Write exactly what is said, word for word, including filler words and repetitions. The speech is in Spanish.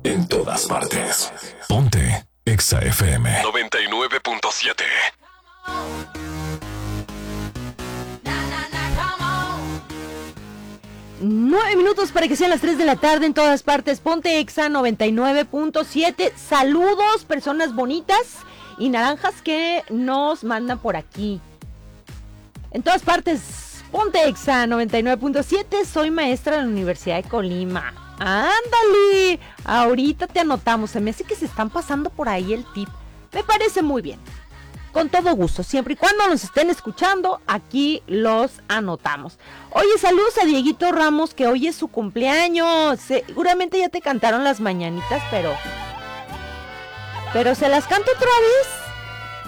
En todas partes. Ponte Exa F M noventa y nueve punto siete. Nueve minutos para que sean las tres de la tarde en todas partes. Ponte Exa noventa y nueve punto siete. Saludos, personas bonitas y naranjas que nos mandan por aquí. En todas partes, ponte Exa noventa y nueve punto siete. Soy maestra de la Universidad de Colima. ¡Ándale! Ahorita te anotamos. Se me hace que se están pasando por ahí el tip. Me parece muy bien. Con todo gusto, siempre y cuando nos estén escuchando, aquí los anotamos. Oye, saludos a Dieguito Ramos, que hoy es su cumpleaños. Seguramente ya te cantaron las mañanitas, pero... ¿Pero se las canto otra vez?